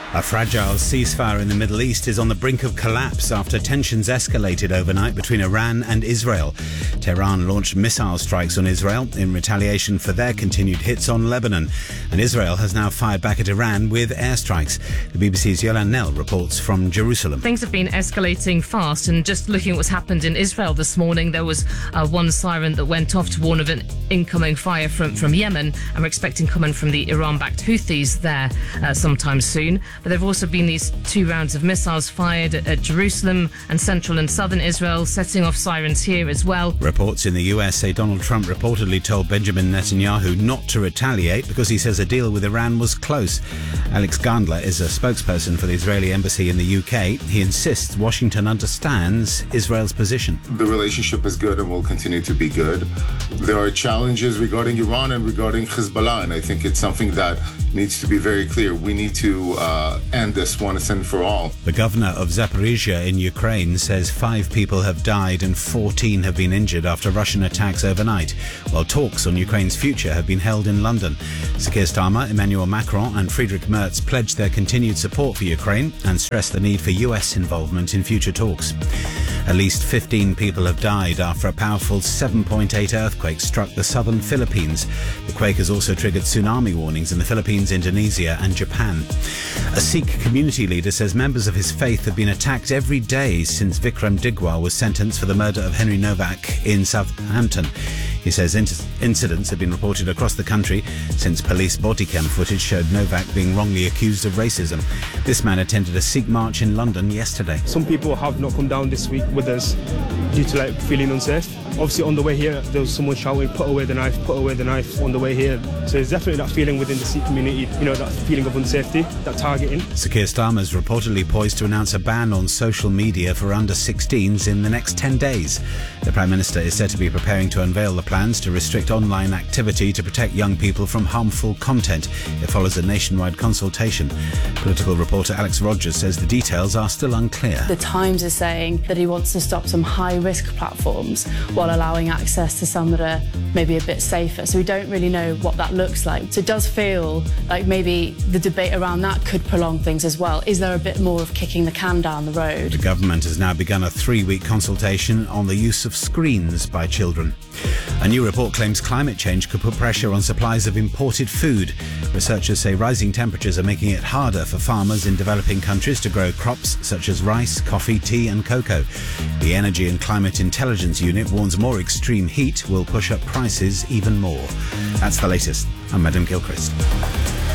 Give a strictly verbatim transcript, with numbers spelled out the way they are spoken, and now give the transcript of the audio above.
A fragile ceasefire in the Middle East is on the brink of collapse after tensions escalated overnight between Iran and Israel. Tehran launched missile strikes on Israel in retaliation for their continued hits on Lebanon. And Israel has now fired back at Iran with airstrikes. The B B C's Yolande Knell reports from Jerusalem. Things have been escalating fast, and just looking at what's happened in Israel this morning, there was uh, one siren that went off to warn of an incoming fire from, from Yemen, and we're expecting coming from the Iran-backed Houthis there uh, sometime soon. But there have also been these two rounds of missiles fired at, at Jerusalem and central and southern Israel, setting off sirens here as well. Reports in the U S say Donald Trump reportedly told Benjamin Netanyahu not to retaliate because he says a deal with Iran was close. Alex Gandler is a spokesperson for the Israeli embassy in the U K. He insists Washington understands Israel's position. The relationship is good and will continue to be good. There are challenges regarding Iran and regarding Hezbollah, and I think it's something that needs to be very clear. We need to uh, end this once and for all. The governor of Zaporizhia in Ukraine says five people have died and fourteen have been injured after Russian attacks overnight, while talks on Ukraine's future have been held in London. Sir Keir Starmer, Emmanuel Macron and Friedrich Merz pledged their continued support for Ukraine and stressed the need for U S involvement in future talks. At least fifteen people have died after a powerful seven point eight earthquake struck the southern Philippines. The quake has also triggered tsunami warnings in the Philippines, Indonesia and Japan. A Sikh community leader says members of his faith have been attacked every day since Vikram Digwal was sentenced for the murder of Henry Novak in Southampton. He says inc- incidents have been reported across the country since police body cam footage showed Novak being wrongly accused of racism. This man attended a Sikh march in London yesterday. Some people have not come down this week with us due to like feeling unsafe. Obviously on the way here there was someone shouting, put away the knife, put away the knife on the way here. So there's definitely that feeling within the Sikh community, you know, that feeling of unsafety, that targeting. Sir Keir Starmer is reportedly poised to announce a ban on social media for under sixteens in the next ten days. The Prime Minister is said to be preparing to unveil the plans to restrict online activity to protect young people from harmful content. It follows a nationwide consultation. Political reporter Alex Rogers says the details are still unclear. The Times is saying that he wants to stop some high-risk platforms while allowing access to some that are maybe a bit safer. So we don't really know what that looks like. So it does feel like maybe the debate around that could prolong things as well. Is there a bit more of kicking the can down the road? The government has now begun a three-week consultation on the use of screens by children. A new report claims climate change could put pressure on supplies of imported food. Researchers say rising temperatures are making it harder for farmers in developing countries to grow crops such as rice, coffee, tea and cocoa. The Energy and Climate Intelligence Unit warns more extreme heat will push up prices even more. That's the latest. I'm Adam Gilchrist.